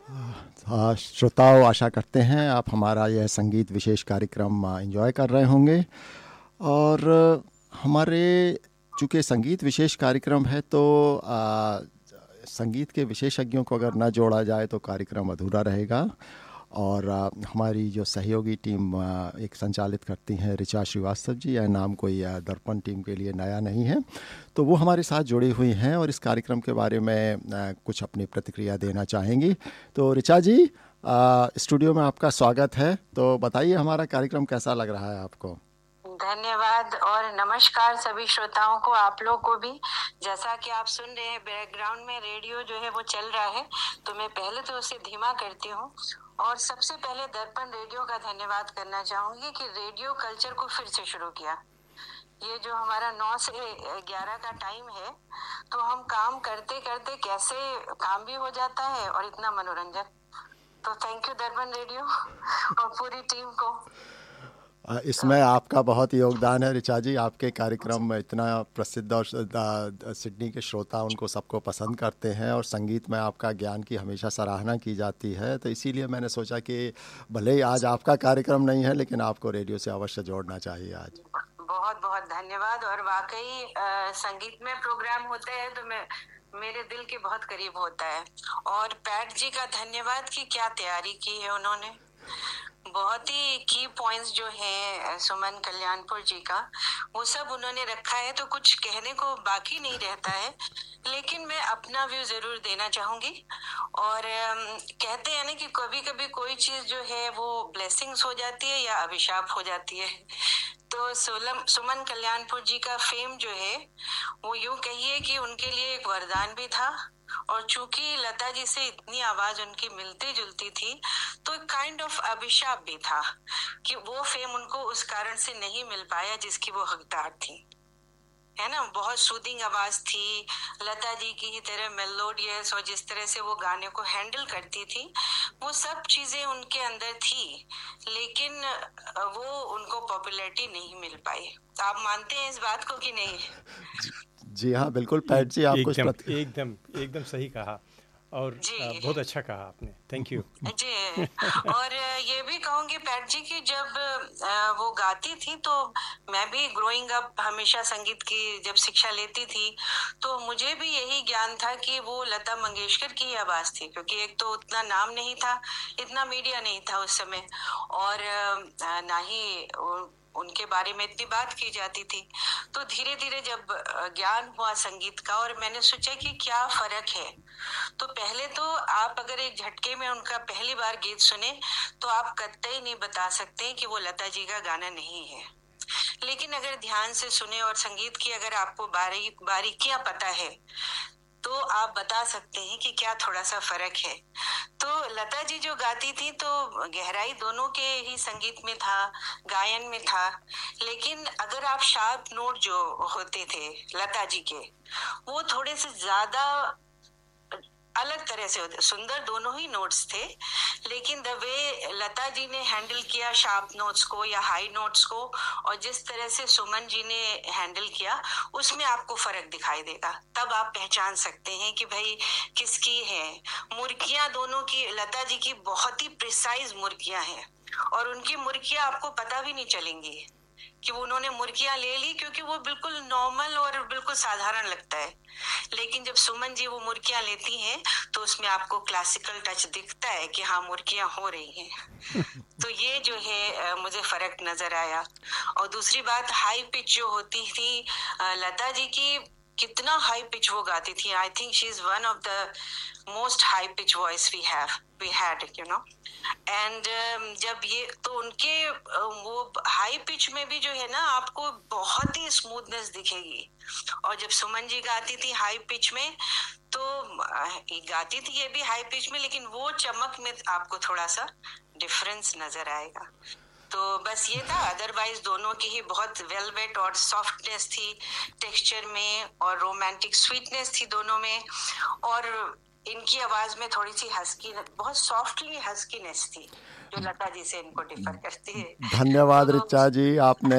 श्रोताओं, आशा करते हैं आप हमारा यह संगीत विशेष कार्यक्रम एंजॉय कर रहे होंगे। और हमारे चूँकि संगीत विशेष कार्यक्रम है तो संगीत के विशेषज्ञों को अगर न जोड़ा जाए तो कार्यक्रम अधूरा रहेगा। और हमारी जो सहयोगी टीम एक संचालित करती हैं, ऋचा श्रीवास्तव जी, यह नाम कोई दर्पण टीम के लिए नया नहीं है, तो वो हमारे साथ जुड़ी हुई हैं और इस कार्यक्रम के बारे में कुछ अपनी प्रतिक्रिया देना चाहेंगी। तो ऋचा जी, स्टूडियो में आपका स्वागत है। तो बताइए हमारा कार्यक्रम कैसा लग रहा है आपको? धन्यवाद और नमस्कार सभी श्रोताओं को, आप लोग को भी। जैसा कि आप सुन रहे हैं बैकग्राउंड में रेडियो जो है वो चल रहा है, तो मैं पहले तो उसे धीमा करती हूँ। और सबसे पहले दर्पण रेडियो का धन्यवाद करना चाहूंगी कि रेडियो कल्चर को फिर से शुरू किया। ये जो हमारा 9 से 11 का टाइम है, तो हम काम करते करते कैसे काम भी हो जाता है और इतना मनोरंजन। तो थैंक यू दर्पण रेडियो और पूरी टीम को। इसमें आपका बहुत योगदान है ऋचा जी। आपके कार्यक्रम में इतना प्रसिद्ध और सिडनी के श्रोता उनको सबको पसंद करते हैं और संगीत में आपका ज्ञान की हमेशा सराहना की जाती है। तो इसीलिए मैंने सोचा कि भले ही आज आपका कार्यक्रम नहीं है, लेकिन आपको रेडियो से अवश्य जोड़ना चाहिए आज। बहुत बहुत धन्यवाद। और वाकई संगीत में प्रोग्राम होते हैं तो मेरे दिल के बहुत करीब होता है। और पैट जी का धन्यवाद कि क्या तैयारी की है उन्होंने। बहुत ही की पॉइंट्स जो है सुमन कल्याणपुर जी का, वो सब उन्होंने रखा है, तो कुछ कहने को बाकी नहीं रहता है। लेकिन मैं अपना व्यू जरूर देना चाहूंगी। और कहते हैं ना कि कभी कभी कोई चीज जो है वो ब्लेसिंग्स हो जाती है या अभिशाप हो जाती है। तो सुमन कल्याणपुर जी का फेम जो है वो यूं कहिए कि उनके लिए एक वरदान भी था। और चूंकि लता जी से इतनी आवाज उनकी मिलती जुलती थी, तो एक काइंड ऑफ अभिशाप भी था कि वो फेम उनको उस कारण से नहीं मिल पाया जिसकी वो हकदार थी, है ना। बहुत सूदिंग आवाज थी लता जी की ही तरह, मेलोडियस, और जिस तरह से वो गाने को हैंडल करती थी, वो सब चीजें उनके अंदर थी, लेकिन वो उनको पॉपुलैरिटी नहीं मिल पाई। तो आप मानते हैं इस बात को कि नहीं? जी हाँ, बिल्कुल पैट जी, आपको एकदम सही कहा और बहुत अच्छा कहा आपने। थैंक यू जी। और ये भी कहूँगी पैट जी की जब वो गाती थी, तो मैं भी ग्रोइंग अप हमेशा संगीत की जब शिक्षा लेती थी, तो मुझे भी यही ज्ञान था कि वो लता मंगेशकर की आवाज थी, क्योंकि एक तो उतना नाम नहीं था, इतना मीडिया नहीं था उस समय, और ना ही उनके बारे में इतनी बात की जाती थी। तो धीरे धीरे जब ज्ञान हुआ संगीत का और मैंने सोचा कि क्या फर्क है, तो पहले तो आप अगर एक झटके में उनका पहली बार गीत सुने तो आप कतई नहीं बता सकते कि वो लता जी का गाना नहीं है। लेकिन अगर ध्यान से सुने और संगीत की अगर आपको बारीकियां पता है, तो आप बता सकते हैं कि क्या थोड़ा सा फर्क है। तो लता जी जो गाती थी तो गहराई दोनों के ही संगीत में था, गायन में था। लेकिन अगर आप शार्प नोट जो होते थे लता जी के, वो थोड़े से ज्यादा अलग तरह से होते। सुंदर दोनों ही नोट्स थे, लेकिन द वे लता जी ने हैंडल किया शार्प नोट्स को या हाई नोट्स को, और जिस तरह से सुमन जी ने हैंडल किया, उसमें आपको फर्क दिखाई देगा। तब आप पहचान सकते हैं कि भाई किसकी है। मुर्गियां दोनों की, लता जी की बहुत ही प्रिसाइज मुर्गियां हैं, और उनकी मुर्गियां आपको पता भी नहीं चलेंगी कि वो उन्होंने मुर्गियां ले ली, क्योंकि वो बिल्कुल नॉर्मल और बिल्कुल साधारण लगता है। लेकिन जब सुमन जी वो मुर्गियां लेती हैं, तो उसमें आपको क्लासिकल टच दिखता है कि हाँ मुर्गियां हो रही हैं। तो ये जो है मुझे फर्क नजर आया। और दूसरी बात, हाई पिच जो होती थी लता जी की, कितना हाई पिच वो गाती थी। I think she is one of the most high pitch voice we had, you know. And जब ये तो उनके वो हाई पिच में भी जो है ना, आपको बहुत ही स्मूथनेस दिखेगी। और जब सुमन जी गाती थी हाई पिच में, तो गाती थी ये भी हाई पिच में, लेकिन वो चमक में आपको थोड़ा सा डिफरेंस नजर आएगा। तो बस ये था। अदरवाइज दोनों की ही बहुत वेलवेट और सॉफ्टनेस थी टेक्सचर में, और रोमांटिक स्वीटनेस थी दोनों में। और इनकी आवाज में थोड़ी सी हस्की, बहुत सॉफ्टली हस्कीनेस थी, जो लता जी से इनको डिफर करती है। धन्यवाद ऋचा जी, आपने